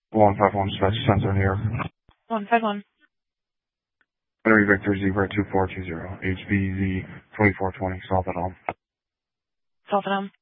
151 dispatch sensor here. 151. Henry Victor Zebra 2420, HVZ 2420, South at home. South at home.